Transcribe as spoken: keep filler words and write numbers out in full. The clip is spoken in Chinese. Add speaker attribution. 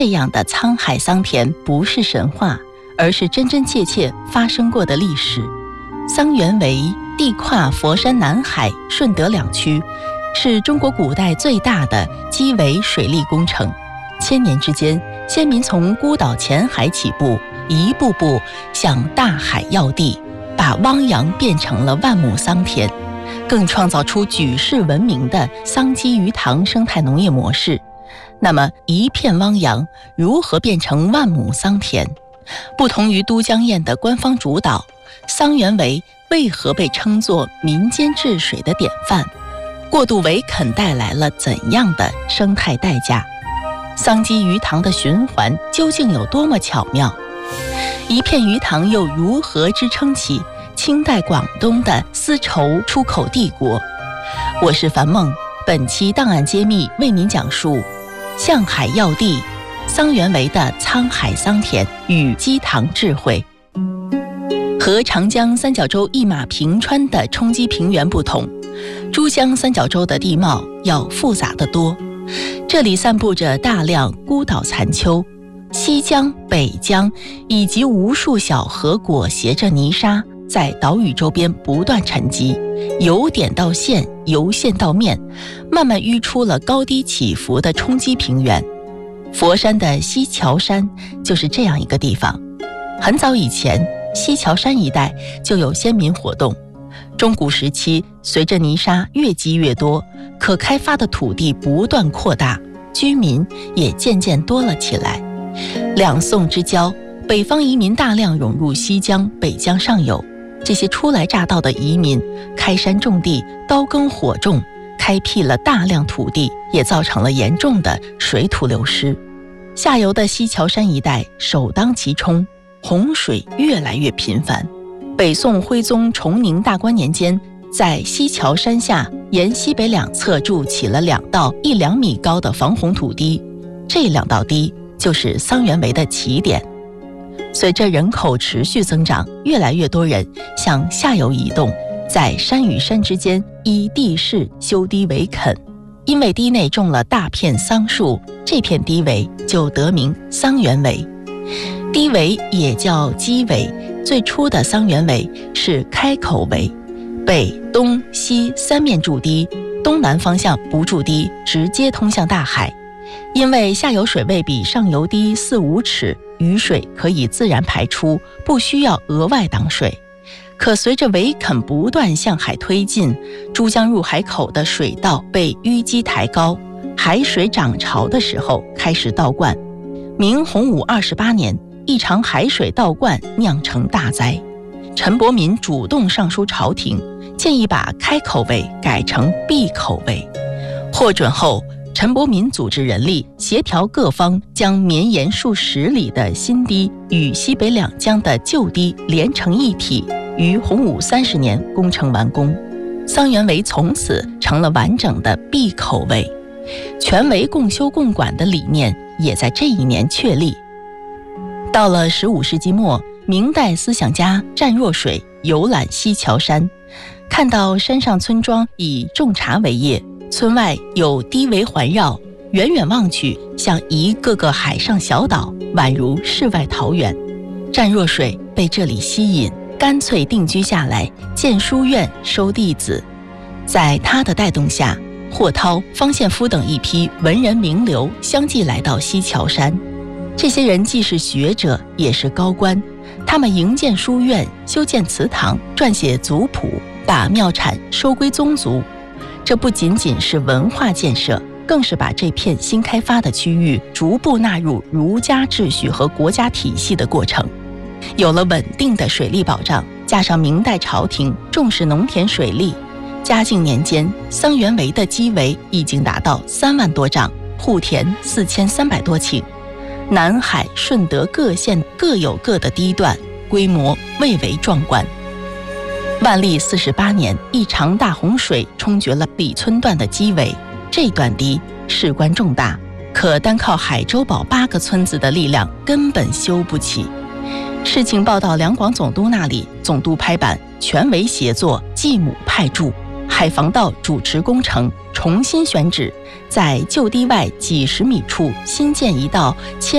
Speaker 1: 这样的沧海桑田不是神话，而是真真切切发生过的历史。桑园围地跨佛山南海、顺德两区，是中国古代最大的基围水利工程。千年之间，先民从孤岛前海起步，一步步向大海要地，把汪洋变成了万亩桑田，更创造出举世闻名的桑基鱼塘生态农业模式。那么一片汪洋如何变成万亩桑田？不同于都江堰的官方主导，桑园围为何被称作民间治水的典范？过度围垦带来了怎样的生态代价？桑基鱼塘的循环究竟有多么巧妙？一片鱼塘又如何支撑起清代广东的丝绸出口帝国？我是樊梦，本期档案揭秘为您讲述向海要地，桑园围的沧海桑田与基塘智慧。和长江三角洲一马平川的冲积平原不同，珠江三角洲的地貌要复杂得多。这里散布着大量孤岛残丘，西江、北江以及无数小河裹挟着泥沙，在岛屿周边不断沉积，由点到线，由线到面，慢慢淤出了高低起伏的冲积平原。佛山的西樵山就是这样一个地方。很早以前，西樵山一带就有先民活动。中古时期，随着泥沙越积越多，可开发的土地不断扩大，居民也渐渐多了起来。两宋之交，北方移民大量涌入西江、北江上游。这些初来乍到的移民开山种地，刀耕火种，开辟了大量土地，也造成了严重的水土流失。下游的西樵山一带首当其冲，洪水越来越频繁。北宋徽宗崇宁大观年间，在西樵山下沿西北两侧筑起了两道一两米高的防洪土堤，这两道堤就是桑园围的起点。随着人口持续增长，越来越多人向下游移动，在山与山之间依地势修堤围垦。因为堤内种了大片桑树，这片堤围就得名桑园围。堤围也叫基围，最初的桑园围是开口围，北、东、西三面筑堤，东南方向不筑堤，直接通向大海。因为下游水位比上游低四五尺，雨水可以自然排出，不需要额外挡水。可随着围垦不断向海推进，珠江入海口的水道被淤积抬高，海水涨潮的时候开始倒灌。明洪武二十八年，一场海水倒灌酿成大灾。陈伯民主动上书朝廷，建议把开口围改成闭口围。获准后，陈伯民组织人力，协调各方，将绵延数十里的新堤与西北两江的旧堤连成一体，于洪武三十年工程完工。桑园围从此成了完整的闭口围，全围共修共管的理念也在这一年确立。到了十五世纪末，明代思想家湛若水游览西樵山，看到山上村庄以种茶为业，村外有堤围环绕，远远望去像一个个海上小岛，宛如世外桃源。湛若水被这里吸引，干脆定居下来，建书院，收弟子。在他的带动下，霍涛、方献夫等一批文人名流相继来到西樵山。这些人既是学者，也是高官，他们营建书院，修建祠堂，撰写族谱，把庙产收归宗族。这不仅仅是文化建设，更是把这片新开发的区域逐步纳入儒家秩序和国家体系的过程。有了稳定的水利保障，加上明代朝廷重视农田水利，嘉靖年间，桑园围的基围已经达到三万多丈，户田四千三百多顷。南海、顺德各县各有各的堤段，规模蔚为壮观。万历四十八年，一场大洪水冲决了李村段的基围，这段堤事关重大，可单靠海州堡八个村子的力量根本修不起。事情报到两广总督那里，总督拍板，全围协作，继母派驻，海防道主持工程，重新选址，在旧堤外几十米处新建一道千